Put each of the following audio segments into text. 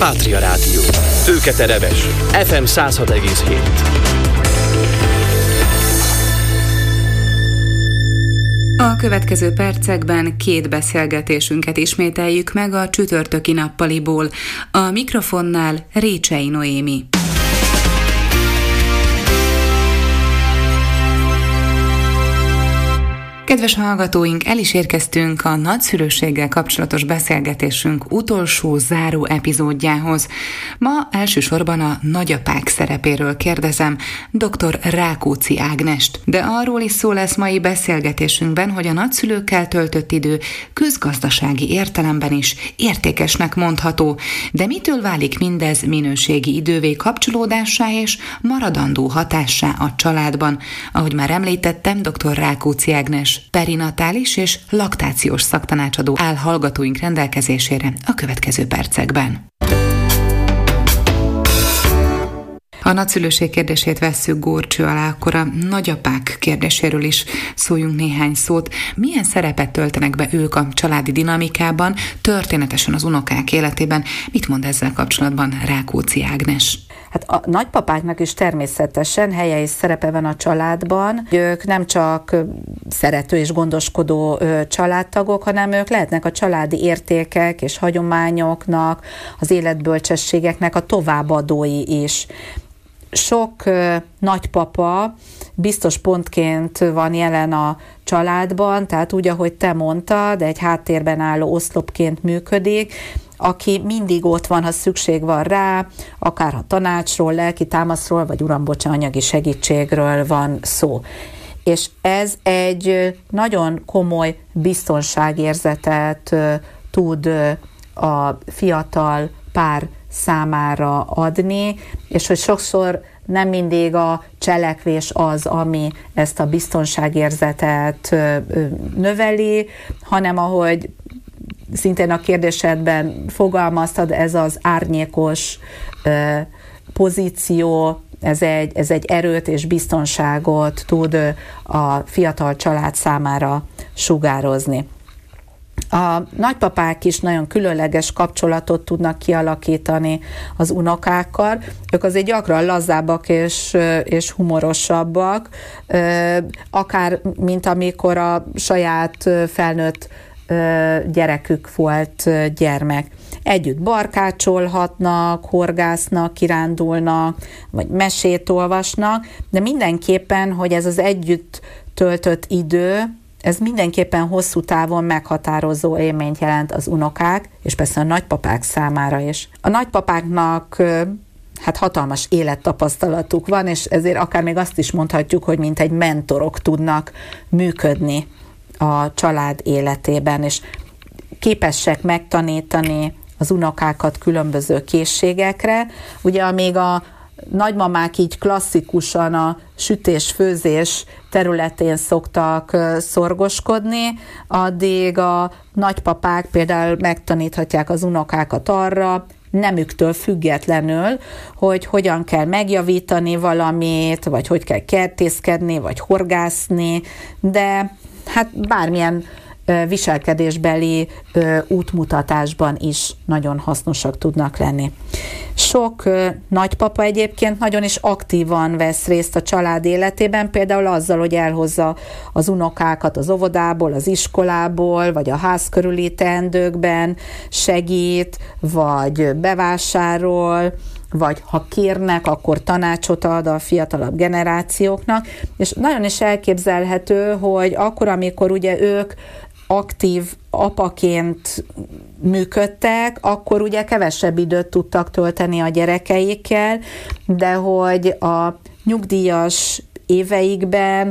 Pátria Rádió. Őketereves. FM 106,7. A következő percekben 2 beszélgetésünket ismételjük meg a csütörtöki nappaliból. A mikrofonnál Récsei Noémi. Kedves hallgatóink, el is érkeztünk a nagyszülőséggel kapcsolatos beszélgetésünk utolsó záró epizódjához. Ma elsősorban a nagyapák szerepéről kérdezem dr. Rákóczi Ágnest, de arról is szó lesz mai beszélgetésünkben, hogy a nagyszülőkkel töltött idő közgazdasági értelemben is értékesnek mondható, de mitől válik mindez minőségi idővé kapcsolódássá és maradandó hatássá a családban? Ahogy már említettem, dr. Rákóczi Ágnes perinatális és laktációs szaktanácsadó áll hallgatóink rendelkezésére a következő percekben. Ha a nagyszülőség kérdését vesszük górcső alá, akkor a nagyapák kérdéséről is szóljunk néhány szót. Milyen szerepet töltenek be ők a családi dinamikában, történetesen az unokák életében? Mit mond ezzel kapcsolatban Rákóczi Ágnes? Hát a nagypapáknak is természetesen helye és szerepe van a családban. Ők nem csak szerető és gondoskodó családtagok, hanem ők lehetnek a családi értékek és hagyományoknak, az életbölcsességeknek a továbbadói is. Sok nagypapa biztos pontként van jelen a családban, tehát úgy, ahogy te mondtad, egy háttérben álló oszlopként működik, aki mindig ott van, ha szükség van rá, akár ha tanácsról, lelki támaszról, vagy anyagi segítségről van szó. És ez egy nagyon komoly biztonságérzetet tud a fiatal pár számára adni, és hogy sokszor nem mindig a cselekvés az, ami ezt a biztonságérzetet növeli, hanem ahogy szintén a kérdésedben fogalmaztad, ez az árnyékos pozíció, ez egy erőt és biztonságot tud a fiatal család számára sugározni. A nagypapák is nagyon különleges kapcsolatot tudnak kialakítani az unokákkal. Ők azért gyakran lazábbak és humorosabbak, akár mint amikor a saját felnőtt gyerekük volt gyermek. Együtt barkácsolhatnak, horgásznak, kirándulnak, vagy mesét olvasnak, de mindenképpen, hogy ez az együtt töltött idő, ez mindenképpen hosszú távon meghatározó élményt jelent az unokák, és persze a nagypapák számára is. A nagypapáknak hatalmas élettapasztalatuk van, és ezért akár még azt is mondhatjuk, hogy mint egy mentorok tudnak működni a család életében, és képesek megtanítani az unokákat különböző készségekre. Ugye amíg a nagymamák így klasszikusan a sütés-főzés területén szoktak szorgoskodni, addig a nagypapák például megtaníthatják az unokákat arra, nemüktől függetlenül, hogy hogyan kell megjavítani valamit, vagy hogy kell kertészkedni, vagy horgászni, de bármilyen viselkedésbeli útmutatásban is nagyon hasznosak tudnak lenni. Sok nagypapa egyébként nagyon is aktívan vesz részt a család életében, például azzal, hogy elhozza az unokákat az óvodából, az iskolából, vagy a ház körüli teendőkben segít, vagy bevásárol, vagy ha kérnek, akkor tanácsot ad a fiatalabb generációknak, és nagyon is elképzelhető, hogy akkor, amikor ugye ők aktív apaként működtek, akkor ugye kevesebb időt tudtak tölteni a gyerekeikkel, de hogy a nyugdíjas éveikben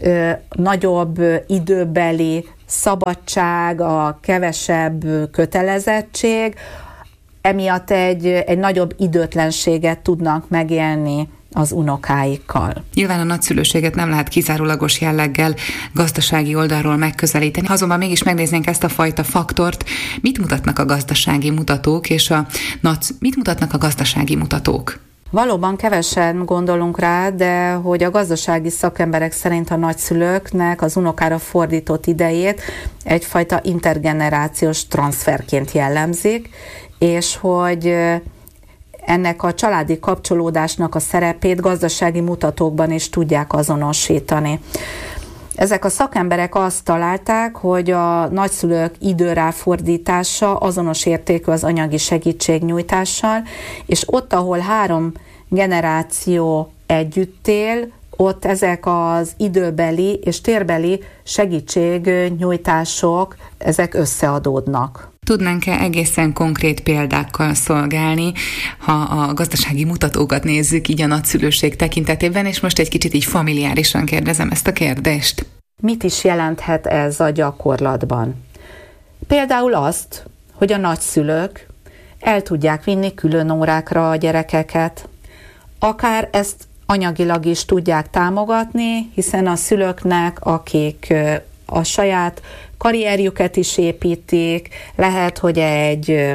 nagyobb időbeli szabadság, a kevesebb kötelezettség, emiatt egy nagyobb időtlenséget tudnak megélni az unokáikkal. Nyilván a nagyszülőséget nem lehet kizárólagos jelleggel gazdasági oldalról megközelíteni. Ha azonban mégis megnéznénk ezt a fajta faktort, mit mutatnak a gazdasági mutatók, és mit mutatnak a gazdasági mutatók? Valóban kevesen gondolunk rá, de hogy a gazdasági szakemberek szerint a nagyszülőknek az unokára fordított idejét egyfajta intergenerációs transferként jellemzik, és hogy ennek a családi kapcsolódásnak a szerepét gazdasági mutatókban is tudják azonosítani. Ezek a szakemberek azt találták, hogy a nagyszülők időráfordítása azonos értékű az anyagi segítségnyújtással, és ott, ahol 3 generáció együtt él, ott ezek az időbeli és térbeli segítségnyújtások, ezek összeadódnak. Tudnánk-e egészen konkrét példákkal szolgálni, ha a gazdasági mutatókat nézzük így a nagyszülőség tekintetében, és most egy kicsit így familiárisan kérdezem ezt a kérdést. Mit is jelenthet ez a gyakorlatban? Például azt, hogy a nagyszülők el tudják vinni külön órákra a gyerekeket, akár ezt anyagilag is tudják támogatni, hiszen a szülőknek, akik a saját karrierjüket is építik, lehet, hogy egy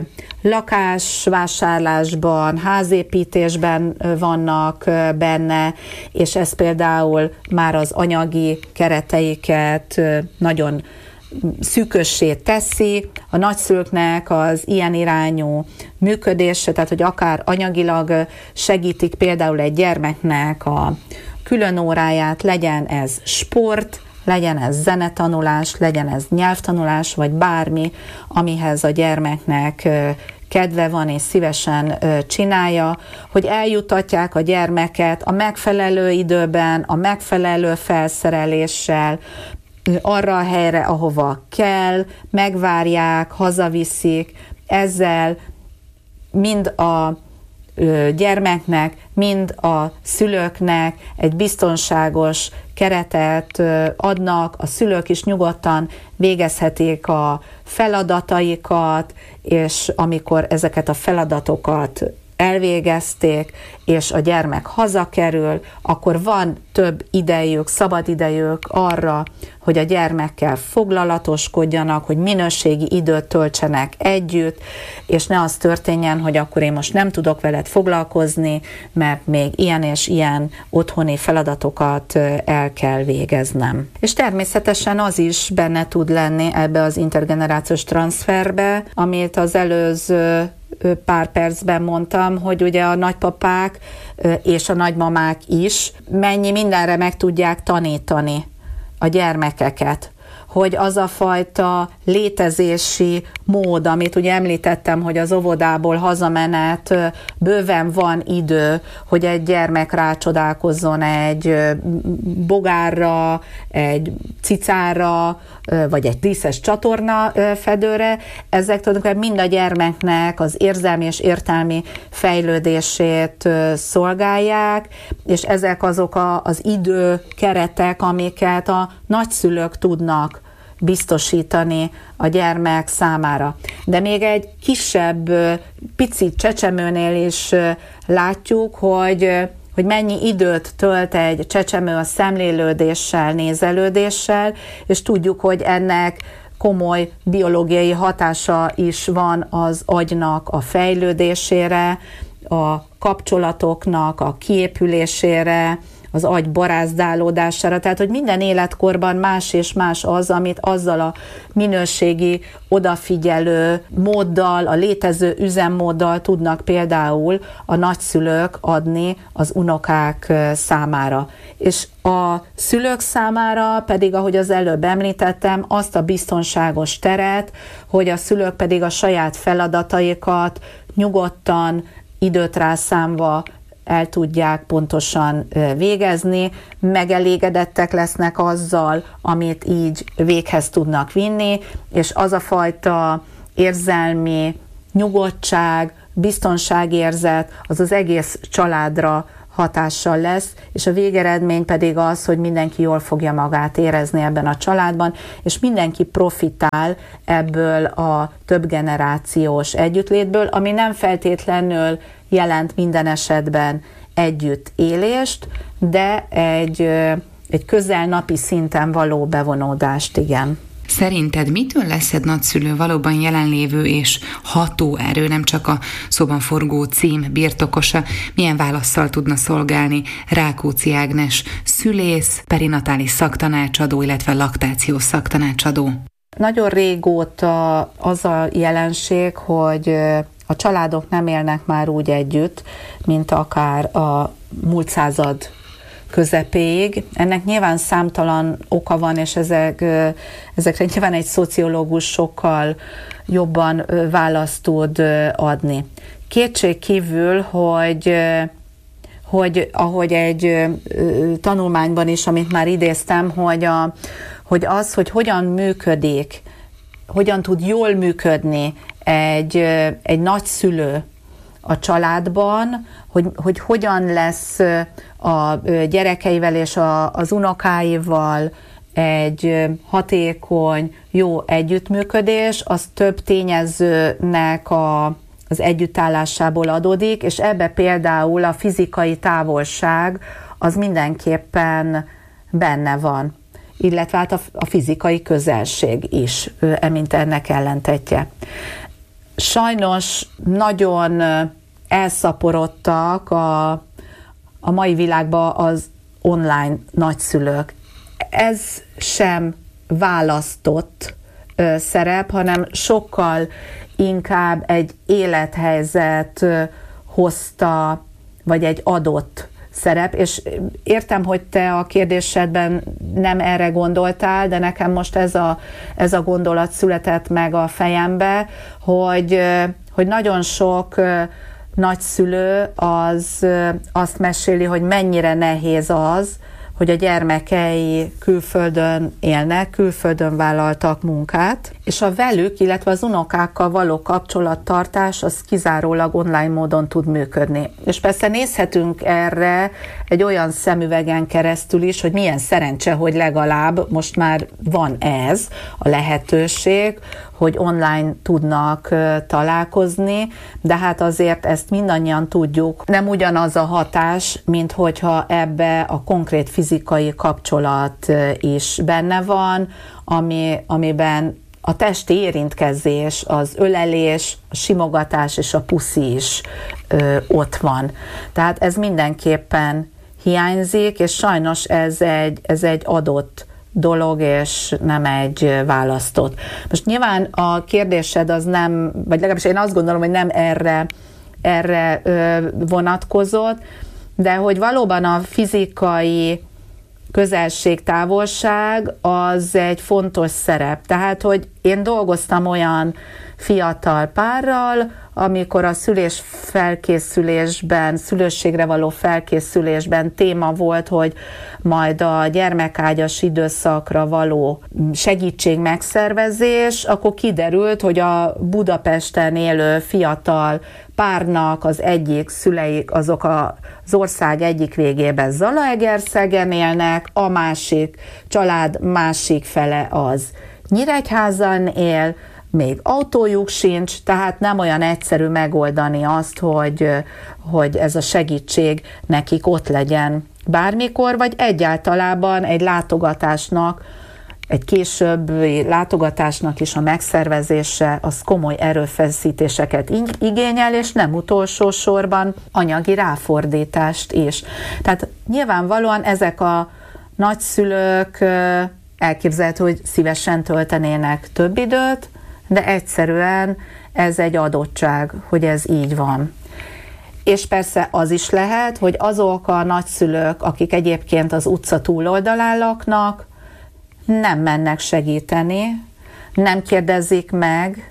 lakásvásárlásban, házépítésben vannak benne, és ez például már az anyagi kereteiket nagyon szűkössé teszi. A nagyszülőknek az ilyen irányú működése, tehát hogy akár anyagilag segítik például egy gyermeknek a külön óráját, legyen ez sport, legyen ez zenetanulás, legyen ez nyelvtanulás, vagy bármi, amihez a gyermeknek kedve van és szívesen csinálja, hogy eljutatják a gyermeket a megfelelő időben, a megfelelő felszereléssel, arra a helyre, ahova kell, megvárják, hazaviszik, ezzel mind a gyermeknek, mind a szülőknek egy biztonságos keretet adnak, a szülők is nyugodtan végezhetik a feladataikat, és amikor ezeket a feladatokat elvégezték, és a gyermek hazakerül, akkor van több idejük, szabad idejük arra, hogy a gyermekkel foglalatoskodjanak, hogy minőségi időt töltsenek együtt, és ne az történjen, hogy akkor én most nem tudok veled foglalkozni, mert még ilyen és ilyen otthoni feladatokat el kell végeznem. És természetesen az is benne tud lenni ebbe az intergenerációs transferbe, amit az előző pár percben mondtam, hogy ugye a nagypapák és a nagymamák is mennyi mindenre meg tudják tanítani a gyermekeket, hogy az a fajta létezési mód, amit ugye említettem, hogy az óvodából hazamenet bőven van idő, hogy egy gyermek rácsodálkozzon egy bogárra, egy cicára, vagy egy díszes csatorna fedőre. Ezek tulajdonképpen mind a gyermeknek az érzelmi és értelmi fejlődését szolgálják, és ezek azok az időkeretek, amiket a nagyszülők tudnak biztosítani a gyermek számára. De még egy kisebb, pici csecsemőnél is látjuk, hogy mennyi időt tölt egy csecsemő a szemlélődéssel, nézelődéssel, és tudjuk, hogy ennek komoly biológiai hatása is van az agynak a fejlődésére, a kapcsolatoknak a kiépülésére, az agy barázdálódására, tehát hogy minden életkorban más és más az, amit azzal a minőségi, odafigyelő móddal, a létező üzemmóddal tudnak például a nagyszülők adni az unokák számára. És a szülők számára pedig, ahogy az előbb említettem, azt a biztonságos teret, hogy a szülők pedig a saját feladataikat nyugodtan, időt rászámva el tudják pontosan végezni, megelégedettek lesznek azzal, amit így véghez tudnak vinni, és az a fajta érzelmi nyugodtság, biztonságérzet, az az egész családra hatással lesz, és a végeredmény pedig az, hogy mindenki jól fogja magát érezni ebben a családban, és mindenki profitál ebből a több generációs együttlétből, ami nem feltétlenül jelent minden esetben együtt élést, de egy közel napi szinten való bevonódást, igen. Szerinted mitől lesz egy nagyszülő valóban jelenlévő és ható erő, nem csak a szóban forgó cím birtokosa? Milyen válasszal tudna szolgálni Rákóczi Ágnes, szülész, perinatális szaktanácsadó, illetve laktációs szaktanácsadó? Nagyon régóta az a jelenség, hogy a családok nem élnek már úgy együtt, mint akár a múlt század közepéig. Ennek nyilván számtalan oka van, és ezekre nyilván egy szociológus sokkal jobban választ tud adni. Kétség kívül, hogy ahogy egy tanulmányban is, amit már idéztem, hogy hogyan működik, hogyan tud jól működni egy nagyszülő a családban, hogy hogyan lesz a gyerekeivel és az unokáival egy hatékony, jó együttműködés, az több tényezőnek az együttállásából adódik, és ebbe például a fizikai távolság az mindenképpen benne van, illetve hát a fizikai közelség is, mint ennek ellentetje. Sajnos nagyon elszaporodtak a mai világban az online nagyszülők. Ez sem választott szerep, hanem sokkal inkább egy élethelyzet hozta, vagy egy adott szerep, és értem, hogy te a kérdésedben nem erre gondoltál, de nekem most ez a gondolat született meg a fejembe, hogy nagyon sok nagyszülő azt meséli, hogy mennyire nehéz az, hogy a gyermekei külföldön élnek, külföldön vállaltak munkát, és a velük, illetve az unokákkal való kapcsolattartás az kizárólag online módon tud működni. És persze nézhetünk erre egy olyan szemüvegen keresztül is, hogy milyen szerencse, hogy legalább most már van ez a lehetőség, hogy online tudnak találkozni, de hát azért ezt mindannyian tudjuk. Nem ugyanaz a hatás, mint hogyha ebbe a konkrét fizikai kapcsolat is benne van, amiben a testi érintkezés, az ölelés, a simogatás és a puszi is ott van. Tehát ez mindenképpen hiányzik, és sajnos ez egy adott dolog, és nem egy választott. Most nyilván a kérdésed az nem, vagy legalábbis én azt gondolom, hogy nem erre vonatkozott, de hogy valóban a fizikai közelség, távolság az egy fontos szerep. Tehát, hogy én dolgoztam olyan fiatal párral, amikor a szülőségre való felkészülésben téma volt, hogy majd a gyermekágyas időszakra való segítség megszervezés, akkor kiderült, hogy a Budapesten élő fiatal párnak az egyik szüleik, azok az ország egyik végében Zalaegerszegen élnek, a másik család másik fele az Nyíregyházan él, még autójuk sincs, tehát nem olyan egyszerű megoldani azt, hogy ez a segítség nekik ott legyen bármikor, vagy egyáltalában egy látogatásnak, egy későbbi látogatásnak is a megszervezése az komoly erőfeszítéseket igényel, és nem utolsó sorban anyagi ráfordítást is. Tehát nyilvánvalóan ezek a nagyszülők elképzelhető, hogy szívesen töltenének több időt, de egyszerűen ez egy adottság, hogy ez így van. És persze az is lehet, hogy azok a nagyszülők, akik egyébként az utca túloldalán laknak, nem mennek segíteni, nem kérdezik meg,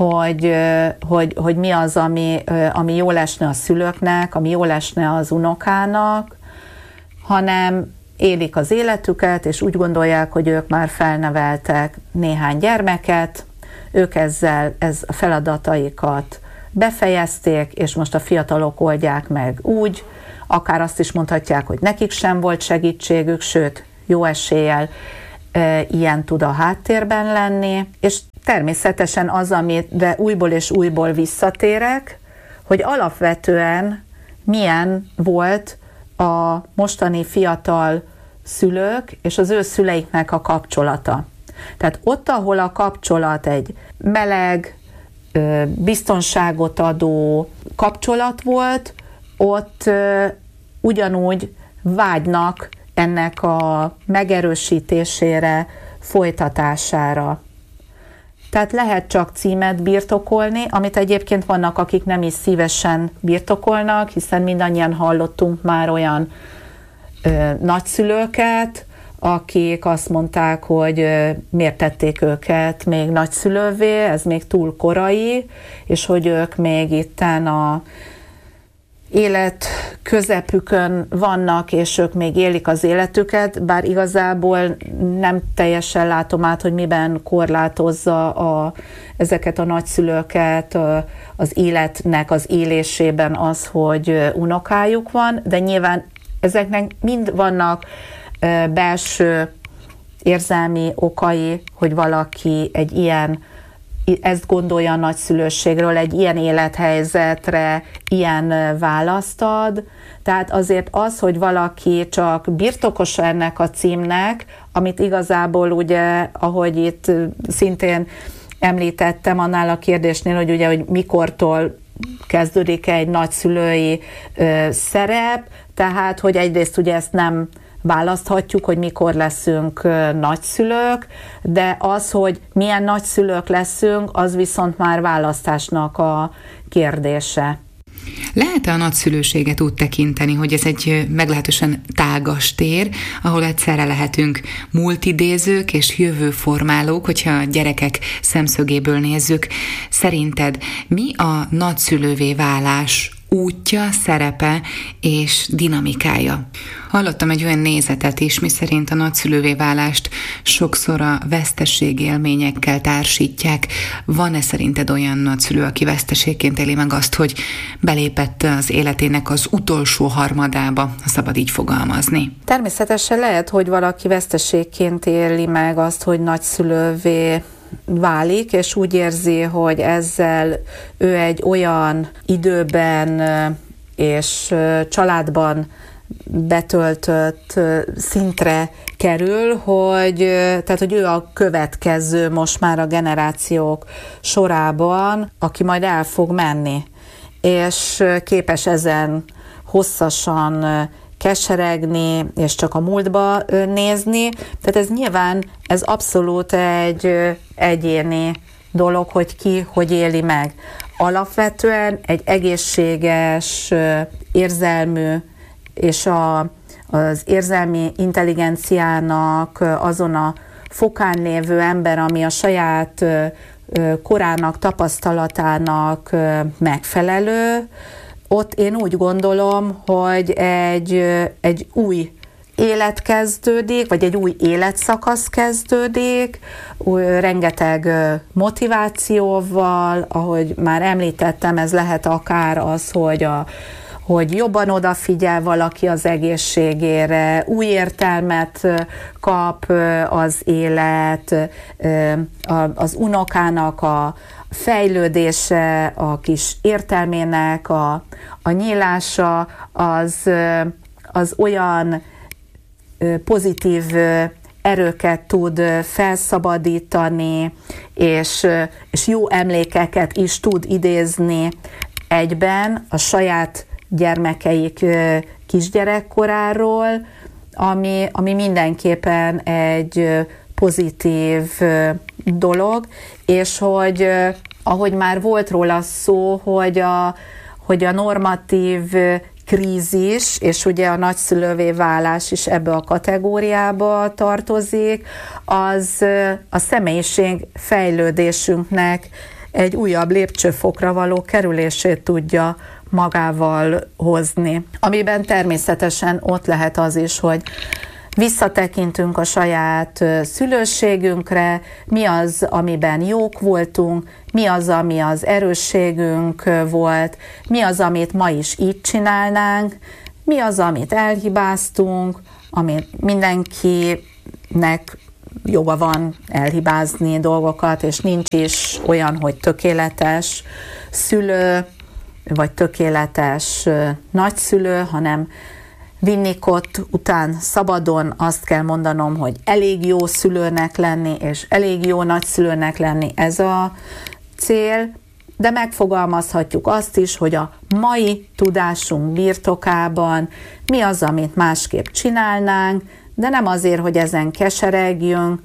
hogy mi az, ami jól esne a szülőknek, ami jól esne az unokának, hanem élik az életüket, és úgy gondolják, hogy ők már felneveltek néhány gyermeket, ők ezzel a feladataikat befejezték, és most a fiatalok oldják meg úgy, akár azt is mondhatják, hogy nekik sem volt segítségük, sőt, jó eséllyel ilyen tud a háttérben lenni, és természetesen az, amire újból és újból visszatérek, hogy alapvetően milyen volt a mostani fiatal szülők és az ő szüleiknek a kapcsolata. Tehát ott, ahol a kapcsolat egy meleg, biztonságot adó kapcsolat volt, ott ugyanúgy vágynak ennek a megerősítésére, folytatására. Tehát lehet csak címet birtokolni, amit egyébként vannak, akik nem is szívesen birtokolnak, hiszen mindannyian hallottunk már olyan nagyszülőket, akik azt mondták, hogy miért tették őket még nagyszülővé, ez még túl korai, és hogy ők még itten a élet közepükön vannak, és ők még élik az életüket, bár igazából nem teljesen látom át, hogy miben korlátozza ezeket a nagyszülőket az életnek az élésében az, hogy unokájuk van, de nyilván ezeknek mind vannak belső érzelmi okai, hogy valaki egy ilyen, ezt gondolja a nagyszülőségről, egy ilyen élethelyzetre ilyen választ ad. Tehát azért az, hogy valaki csak birtokos ennek a címnek, amit igazából ugye, ahogy itt szintén említettem annál a kérdésnél, hogy ugye, hogy mikortól kezdődik egy nagyszülői szerep, tehát, hogy egyrészt ugye ezt nem választhatjuk, hogy mikor leszünk nagyszülők, de az, hogy milyen nagyszülők leszünk, az viszont már választásnak a kérdése. Lehet-e a nagyszülőséget úgy tekinteni, hogy ez egy meglehetősen tágas tér, ahol egyszerre lehetünk múltidézők és jövőformálók, hogyha a gyerekek szemszögéből nézzük? Szerinted mi a nagyszülővé válás útja, szerepe és dinamikája? Hallottam egy olyan nézetet is, miszerint a nagyszülővé válást sokszor a veszteségélményekkel társítják. Van-e szerinted olyan nagyszülő, aki veszteségként éli meg azt, hogy belépett az életének az utolsó harmadába, ha szabad így fogalmazni? Természetesen lehet, hogy valaki veszteségként éli meg azt, hogy nagyszülővé válik, és úgy érzi, hogy ezzel ő egy olyan időben és családban betöltött szintre kerül, hogy ő a következő most már a generációk sorában, aki majd el fog menni, és képes ezen hosszasan keseregni, és csak a múltba nézni. Tehát ez nyilván, ez abszolút egy egyéni dolog, hogy ki, hogy éli meg. Alapvetően egy egészséges, érzelmű, és az érzelmi intelligenciának azon a fokán lévő ember, ami a saját korának, tapasztalatának megfelelő, ott én úgy gondolom, hogy egy új élet kezdődik, vagy egy új életszakasz kezdődik, rengeteg motivációval, ahogy már említettem, ez lehet akár az, hogy jobban odafigyel valaki az egészségére, új értelmet kap az élet, az unokának a fejlődése, a kis értelmének a nyílása, az olyan pozitív erőket tud felszabadítani, és jó emlékeket is tud idézni egyben a saját gyermekeik kisgyerekkoráról, ami mindenképpen egy pozitív dolog, és hogy ahogy már volt róla szó, hogy a normatív krízis, és ugye a nagyszülővé válás is ebbe a kategóriába tartozik, az a személyiség fejlődésünknek egy újabb lépcsőfokra való kerülését tudja magával hozni. Amiben természetesen ott lehet az is, hogy visszatekintünk a saját szülőségünkre, mi az, amiben jók voltunk, mi az, ami az erősségünk volt, mi az, amit ma is így csinálnánk, mi az, amit elhibáztunk, amit mindenkinek joga van elhibázni dolgokat, és nincs is olyan, hogy tökéletes szülő, vagy tökéletes nagyszülő, hanem Winnicott után szabadon azt kell mondanom, hogy elég jó szülőnek lenni, és elég jó nagyszülőnek lenni, ez a cél, de megfogalmazhatjuk azt is, hogy a mai tudásunk birtokában mi az, amit másképp csinálnánk, de nem azért, hogy ezen keseregjünk,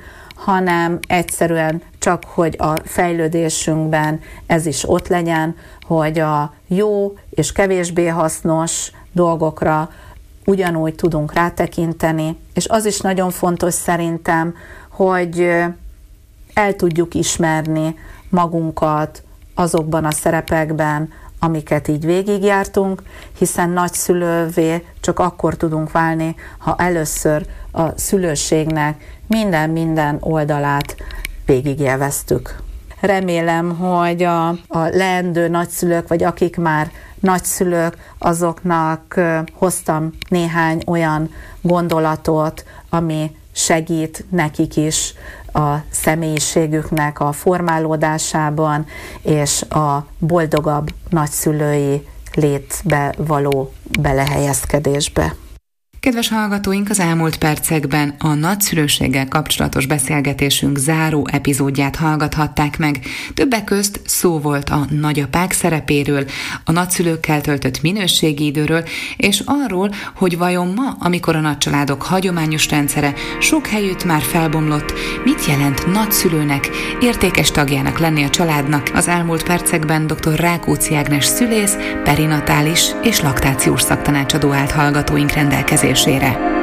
hanem egyszerűen csak, hogy a fejlődésünkben ez is ott legyen, hogy a jó és kevésbé hasznos dolgokra ugyanúgy tudunk rátekinteni, és az is nagyon fontos szerintem, hogy el tudjuk ismerni magunkat azokban a szerepekben, amiket így végigjártunk, hiszen nagyszülővé csak akkor tudunk válni, ha először a szülőségnek minden oldalát végigélveztük. Remélem, hogy a leendő nagyszülők, vagy akik már nagyszülők, azoknak hoztam néhány olyan gondolatot, ami segít nekik is a személyiségüknek a formálódásában, és a boldogabb nagyszülői létbe való belehelyezkedésbe. Kedves hallgatóink, az elmúlt percekben a nagyszülőséggel kapcsolatos beszélgetésünk záró epizódját hallgathatták meg. Többek közt szó volt a nagyapák szerepéről, a nagyszülőkkel töltött minőségi időről, és arról, hogy vajon ma, amikor a nagycsaládok hagyományos rendszere sok helyütt már felbomlott, mit jelent nagyszülőnek, értékes tagjának lenni a családnak. Az elmúlt percekben dr. Rákóczi Ágnes szülész, perinatális és laktációs szaktanácsadó állt hallgatóink rendelkezésére.